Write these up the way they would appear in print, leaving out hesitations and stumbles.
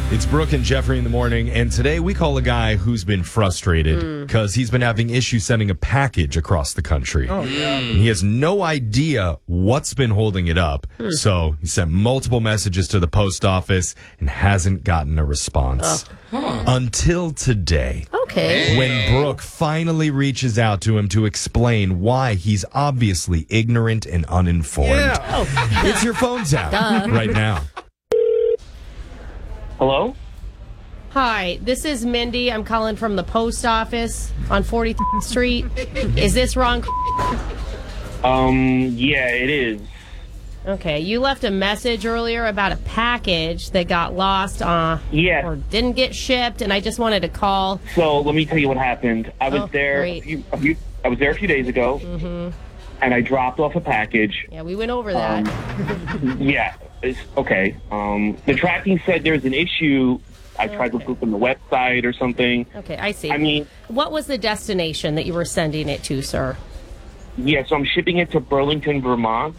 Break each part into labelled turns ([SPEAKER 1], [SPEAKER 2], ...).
[SPEAKER 1] It's Brooke and Jeffrey in the morning, and today we call a guy who's been frustrated because he's been having issues sending a package across the country. Oh, yeah. And he has no idea what's been holding it up. So he sent multiple messages to the post office and hasn't gotten a response. Until today.
[SPEAKER 2] Okay.
[SPEAKER 1] When Brooke finally reaches out to him to explain why he's obviously ignorant and uninformed. Yeah. It's your phone tap right now.
[SPEAKER 3] Hello?
[SPEAKER 2] Hi, this is Mindy. I'm calling from the post office on 43rd Street. Is this wrong?
[SPEAKER 3] Yeah, it is.
[SPEAKER 2] Okay, you left a message earlier about a package that got lost
[SPEAKER 3] Yeah.
[SPEAKER 2] or didn't get shipped, and I just wanted to call.
[SPEAKER 3] So let me tell you what happened. I was there
[SPEAKER 2] great.
[SPEAKER 3] I was there a few days ago, and I dropped off a package.
[SPEAKER 2] Yeah, we went over that.
[SPEAKER 3] Yeah, it's okay. The tracking said there's an issue. I tried to look on the website or something.
[SPEAKER 2] Okay, I see.
[SPEAKER 3] I mean,
[SPEAKER 2] what was the destination that you were sending it to, sir?
[SPEAKER 3] yeah, so I'm shipping it to Burlington, Vermont.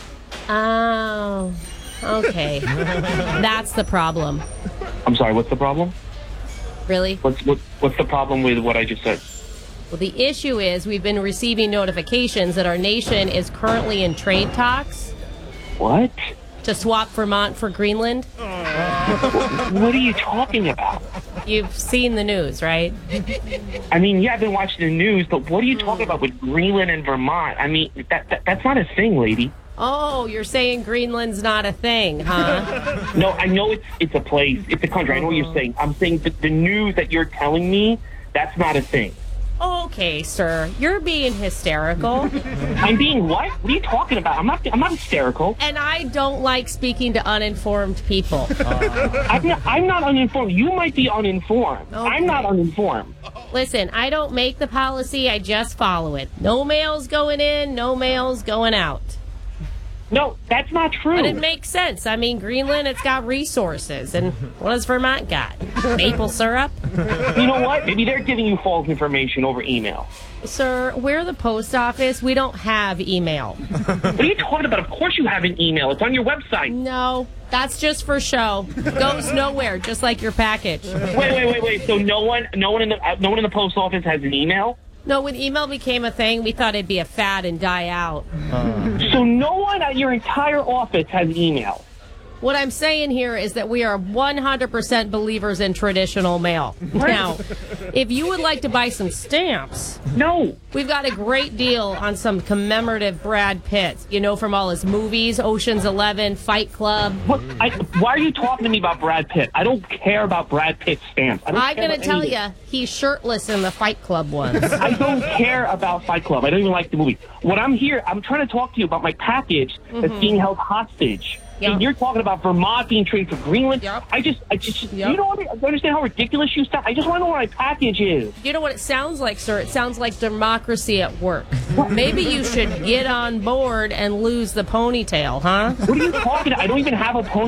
[SPEAKER 2] Oh, okay. That's the problem.
[SPEAKER 3] I'm sorry, what's the problem?
[SPEAKER 2] Really?
[SPEAKER 3] What's the problem with what I just said?
[SPEAKER 2] Well, the issue is we've been receiving notifications that our nation is currently in trade talks
[SPEAKER 3] What?
[SPEAKER 2] to swap Vermont for Greenland.
[SPEAKER 3] What are you talking about?
[SPEAKER 2] You've seen the news, right?
[SPEAKER 3] I mean, yeah, I've been watching the news, but what are you talking about with Greenland and Vermont? I mean, that's not a thing, lady.
[SPEAKER 2] Oh, you're saying Greenland's not a thing, huh?
[SPEAKER 3] No, I know it's a place, it's a country. I know what you're saying. I'm saying that the news that you're telling me, that's not a thing.
[SPEAKER 2] Okay, sir. You're being hysterical.
[SPEAKER 3] I'm being what? What are you talking about? I'm not hysterical.
[SPEAKER 2] And I don't like speaking to uninformed people.
[SPEAKER 3] I'm not uninformed. You might be uninformed.
[SPEAKER 2] Okay.
[SPEAKER 3] I'm not uninformed.
[SPEAKER 2] Listen, I don't make the policy, I just follow it. No mail's going in, no mail's going out.
[SPEAKER 3] No, that's not true.
[SPEAKER 2] But it makes sense. I mean, Greenland, it's got resources. And what does Vermont got? Maple syrup?
[SPEAKER 3] You know what? Maybe they're giving you false information over email.
[SPEAKER 2] Sir, we're the post office. We don't have email.
[SPEAKER 3] What are you talking about? Of course you have an email. It's on your website.
[SPEAKER 2] No, that's just for show. Goes nowhere, just like your package.
[SPEAKER 3] Wait. So no one in the post office has an email?
[SPEAKER 2] No, when email became a thing, we thought it'd be a fad and die out.
[SPEAKER 3] So no one at your entire office has email?
[SPEAKER 2] What I'm saying here is that we are 100% believers in traditional mail. Now, if you would like to buy some stamps,
[SPEAKER 3] No.
[SPEAKER 2] we've got a great deal on some commemorative Brad Pitt. You know, from all his movies, Ocean's 11, Fight Club.
[SPEAKER 3] What? Why are you talking to me about Brad Pitt? I don't care about Brad Pitt's stamps.
[SPEAKER 2] I'm going to tell you, he's shirtless in the Fight Club ones.
[SPEAKER 3] I don't care about Fight Club. I don't even like the movie. I'm trying to talk to you about my package that's being held hostage.
[SPEAKER 2] Yep.
[SPEAKER 3] And you're talking about Vermont being traded for Greenland.
[SPEAKER 2] Yep.
[SPEAKER 3] I just, you don't understand how ridiculous you sound. I just want to know what my package is.
[SPEAKER 2] You know what it sounds like, sir? It sounds like democracy at work. Maybe you should get on board and lose the ponytail, huh?
[SPEAKER 3] What are you talking about? I don't even have a pony.